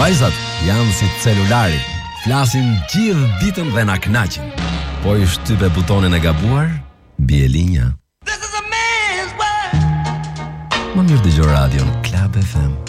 Vajzat janë si celulari, flasin gjithë ditën dhe na kënaqin. Po i shtype butonin e gabuar, bie linja. Më mirë dëgjo radion Club FM.